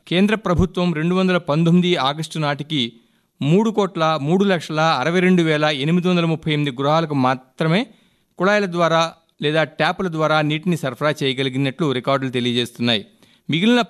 కేంద్ర ప్రభుత్వం 2019 ఆగస్టు నాటికి 3,03,62,838 గృహాలకు మాత్రమే కుళాయిల ద్వారా లేదా ట్యాపుల ద్వారా నీటిని సరఫరా చేయగలిగినట్లు రికార్డులు తెలియజేస్తున్నాయి. మిగిలిన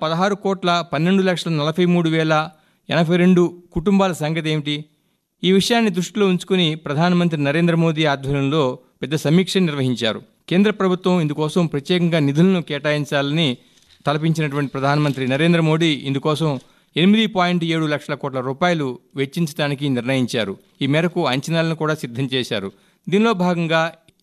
16,12,43,082 కుటుంబాల సంగతి ఏమిటి? ఈ విషయాన్ని దృష్టిలో ఉంచుకుని ప్రధానమంత్రి నరేంద్ర మోదీ ఆధ్వర్యంలో పెద్ద సమీక్ష నిర్వహించారు. కేంద్ర ప్రభుత్వం ఇందుకోసం ప్రత్యేకంగా నిధులను కేటాయించాలని తలపించినటువంటి ప్రధానమంత్రి నరేంద్ర మోదీ ఇందుకోసం 8.7 లక్షల కోట్ల రూపాయలు వెచ్చించడానికి నిర్ణయించారు. ఈ మేరకు అంచనాలను కూడా సిద్ధం చేశారు. దీనిలో భాగంగా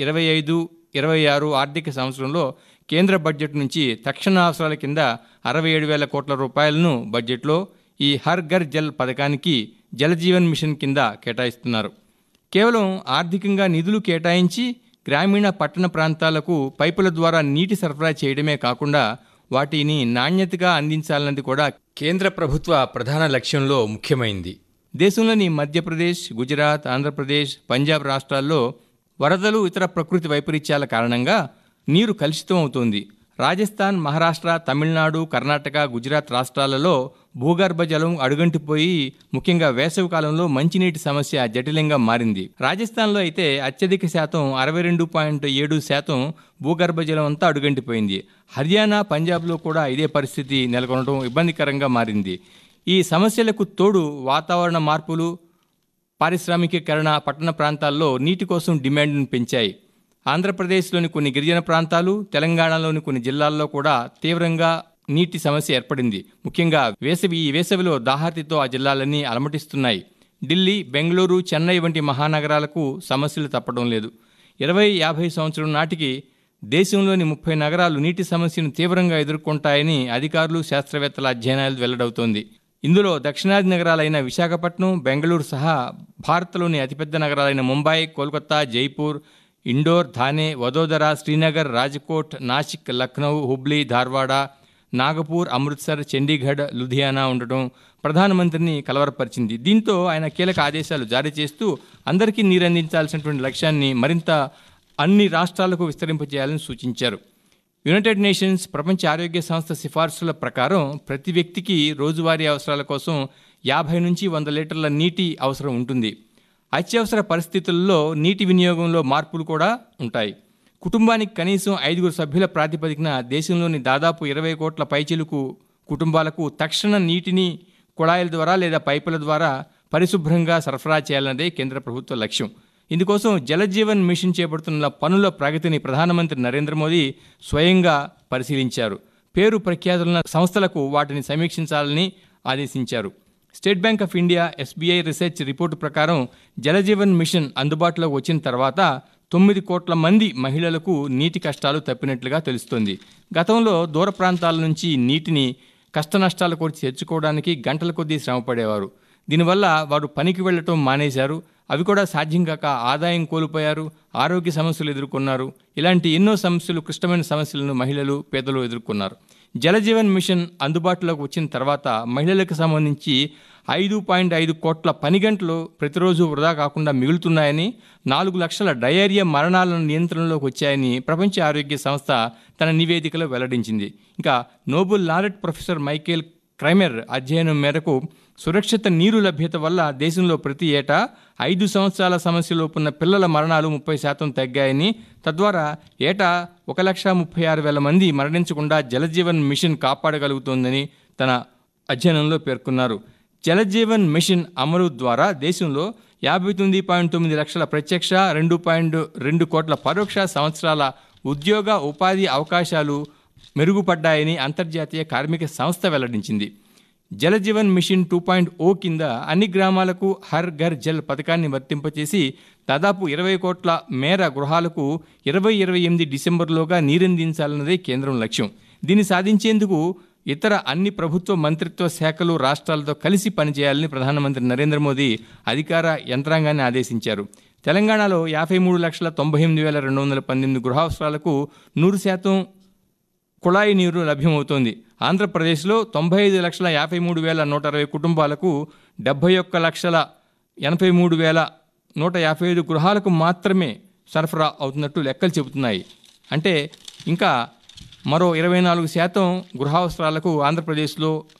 25-26 ఆర్థిక సంవత్సరంలో కేంద్ర బడ్జెట్ నుంచి తక్షణ అవసరాల కింద 67,000 కోట్ల రూపాయలను బడ్జెట్లో ఈ హర్ ఘర్ జల్ పథకానికి జలజీవన్ మిషన్ కింద కేటాయిస్తున్నారు. కేవలం ఆర్థికంగా నిధులు కేటాయించి గ్రామీణ పట్టణ ప్రాంతాలకు పైపుల ద్వారా నీటి సరఫరా చేయడమే కాకుండా వాటిని నాణ్యతగా అందించాలన్నది కూడా కేంద్ర ప్రభుత్వ ప్రధాన లక్ష్యంలో ముఖ్యమైంది. దేశంలోని మధ్యప్రదేశ్, గుజరాత్, ఆంధ్రప్రదేశ్, పంజాబ్ రాష్ట్రాల్లో వరదలు, ఇతర ప్రకృతి వైపరీత్యాల కారణంగా నీరు కలుషితం అవుతోంది. రాజస్థాన్, మహారాష్ట్ర, తమిళనాడు, కర్ణాటక, గుజరాత్ రాష్ట్రాలలో భూగర్భ జలం అడుగంటిపోయి ముఖ్యంగా వేసవి కాలంలో మంచినీటి సమస్య జటిలంగా మారింది. రాజస్థాన్లో అయితే అత్యధిక శాతం 62.7% భూగర్భ జలం అంతా అడుగంటిపోయింది. హర్యానా, పంజాబ్లో కూడా ఇదే పరిస్థితి నెలకొనడం ఇబ్బందికరంగా మారింది. ఈ సమస్యలకు తోడు వాతావరణ మార్పులు, పారిశ్రామికీకరణ పట్టణ ప్రాంతాల్లో నీటి కోసం డిమాండ్ను పెంచాయి. ఆంధ్రప్రదేశ్లోని కొన్ని గిరిజన ప్రాంతాలు, తెలంగాణలోని కొన్ని జిల్లాల్లో కూడా తీవ్రంగా నీటి సమస్య ఏర్పడింది. ముఖ్యంగా ఈ వేసవిలో దాహార్తితో ఆ జిల్లాలన్నీ అలమటిస్తున్నాయి. ఢిల్లీ, బెంగళూరు, చెన్నై వంటి మహానగరాలకు సమస్యలు తప్పడం లేదు. 2050 సంవత్సరం నాటికి దేశంలోని 30 నగరాలు నీటి సమస్యను తీవ్రంగా ఎదుర్కొంటాయని అధికారులు, శాస్త్రవేత్తల అధ్యయనాలు వెల్లడవుతోంది. ఇందులో దక్షిణాది నగరాలైన విశాఖపట్నం, బెంగళూరు సహా భారత్లోని అతిపెద్ద నగరాలైన ముంబై, కోల్కతా, జైపూర్, ఇండోర్, థానే, వదోదర, శ్రీనగర్, రాజ్కోట్, నాసిక్, లక్నౌ, హుబ్లీ, ధార్వాడ, నాగపూర్, అమృత్సర్, చండీగఢ్, లుధియానా ఉండటం ప్రధానమంత్రిని కలవరపరిచింది. దీంతో ఆయన కీలక ఆదేశాలు జారీ చేస్తూ అందరికీ నీరందించాల్సినటువంటి లక్ష్యాన్ని మరింత అన్ని రాష్ట్రాలకు విస్తరింపజేయాలని సూచించారు. యునైటెడ్ నేషన్స్, ప్రపంచ ఆరోగ్య సంస్థ సిఫార్సుల ప్రకారం ప్రతి వ్యక్తికి రోజువారీ అవసరాల కోసం 50 నుంచి 100 లీటర్ల నీటి అవసరం ఉంటుంది. అత్యవసర పరిస్థితుల్లో నీటి వినియోగంలో మార్పులు కూడా ఉంటాయి. కుటుంబానికి కనీసం 5 సభ్యుల ప్రాతిపదికన దేశంలోని దాదాపు 20 కోట్ల పైచిలుకు కుటుంబాలకు తక్షణ నీటిని కుళాయిల ద్వారా లేదా పైపుల ద్వారా పరిశుభ్రంగా సరఫరా చేయాలన్నదే కేంద్ర ప్రభుత్వ లక్ష్యం. ఇందుకోసం జలజీవన్ మిషన్ చేపడుతున్న పనుల ప్రగతిని ప్రధానమంత్రి నరేంద్ర మోదీ స్వయంగా పరిశీలించారు. పేరు ప్రఖ్యాతులున్న సంస్థలకు వాటిని సమీక్షించాలని ఆదేశించారు. State bank of India, SBI research report ప్రకారం జలజీవన్ మిషన్ అందుబాటులోకి వచ్చిన తర్వాత 9 కోట్ల మంది మహిళలకు నీటి కష్టాలు తప్పినట్లుగా తెలుస్తోంది. గతంలో దూర ప్రాంతాల నుంచి నీటిని కష్టనష్టాల కొరిచి తెచ్చుకోవడానికి గంటల కొద్దీ శ్రమపడేవారు. దీనివల్ల వారు పనికి వెళ్లటం మానేశారు. అవి కూడా సాధ్యం కాక ఆదాయం కోల్పోయారు, ఆరోగ్య సమస్యలు ఎదుర్కొన్నారు. ఇలాంటి ఎన్నో సమస్యలు, క్లిష్టమైన సమస్యలను మహిళలు, పేదలు ఎదుర్కొన్నారు. జలజీవన్ మిషన్ అందుబాటులోకి వచ్చిన తర్వాత మహిళలకు సంబంధించి 5.5 కోట్ల పని గంటలు ప్రతిరోజు వృధా కాకుండా మిగులుతున్నాయని, 4 లక్షల డయేరియా మరణాలను నియంత్రణలోకి వచ్చాయని ప్రపంచ ఆరోగ్య సంస్థ తన నివేదికలో వెల్లడించింది. ఇంకా నోబెల్ లారెట్ ప్రొఫెసర్ మైకేల్ క్రైమెర్ అధ్యయనం మేరకు సురక్షిత నీరు లభ్యత వల్ల దేశంలో ప్రతి ఏటా 5 సంవత్సరాల సమస్యలోపున్న పిల్లల మరణాలు 30% తగ్గాయని, తద్వారా ఏటా 1,36,000 మంది మరణించకుండా జలజీవన్ మిషన్ కాపాడగలుగుతోందని తన అధ్యయనంలో పేర్కొన్నారు. జలజీవన్ మిషన్ అమలు ద్వారా దేశంలో 59.9 లక్షల ప్రత్యక్ష, 2.2 కోట్ల పరోక్ష సంవత్సరాల ఉద్యోగ, ఉపాధి అవకాశాలు మెరుగుపడ్డాయని అంతర్జాతీయ కార్మిక సంస్థ వెల్లడించింది. జలజీవన్ మిషన్ 2.0 కింద అన్ని గ్రామాలకు హర్ ఘర్ జల్ పథకాన్ని వర్తింపచేసి దాదాపు 20 కోట్ల మేర గృహాలకు 2028 డిసెంబర్లోగా నీరందించాలన్నదే కేంద్రం లక్ష్యం. దీన్ని సాధించేందుకు ఇతర అన్ని ప్రభుత్వ మంత్రిత్వ శాఖలు, రాష్ట్రాలతో కలిసి పనిచేయాలని ప్రధానమంత్రి నరేంద్ర మోదీ అధికార యంత్రాంగాన్ని ఆదేశించారు. తెలంగాణలో 53,98,218 గృహావసరాలకు 100% కుళాయి నీరు లభ్యమవుతోంది. ఆంధ్రప్రదేశ్లో 95,53,160 కుటుంబాలకు 71,83,155 గృహాలకు మాత్రమే సరఫరా అవుతున్నట్టు లెక్కలు చెబుతున్నాయి. అంటే ఇంకా మరో 24% గృహావసరాలకు ఆంధ్రప్రదేశ్లో